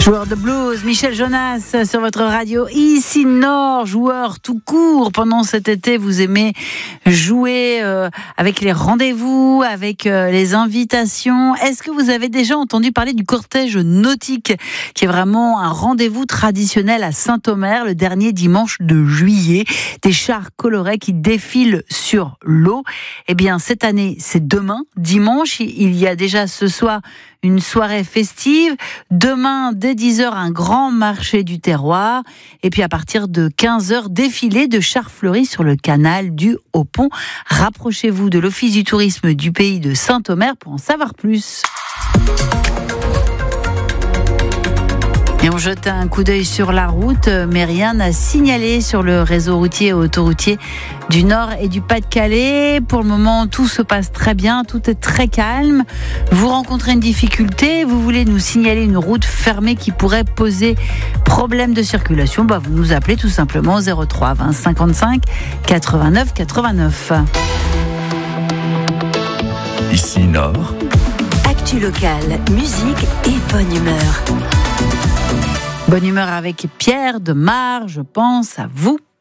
Joueur de blues, Michel Jonas sur votre radio. Ici Nord, joueur tout court. Pendant cet été, vous aimez jouer avec les rendez-vous, avec les invitations. Est-ce que vous avez déjà entendu parler du cortège nautique, qui est vraiment un rendez-vous traditionnel à Saint-Omer, le dernier dimanche de juillet? Des chars colorés qui défilent sur l'eau. Eh bien, cette année, c'est demain, dimanche. Il y a déjà ce soir une soirée festive. Demain, dès 10h, un grand marché du terroir. Et puis à partir de 15h, défilé de chars fleuris sur le canal du Haut-Pont. Rapprochez-vous de l'Office du tourisme du pays de Saint-Omer pour en savoir plus. Et on jette un coup d'œil sur la route, mais rien n'a signalé sur le réseau routier et autoroutier du Nord et du Pas-de-Calais. Pour le moment, tout se passe très bien, tout est très calme. Vous rencontrez une difficulté, vous voulez nous signaler une route fermée qui pourrait poser problème de circulation, vous nous appelez tout simplement au 03 20 55 89 89. Ici Nord. Actu locale, musique et bonne humeur. Bonne humeur avec Pierre de Mar, je pense à vous.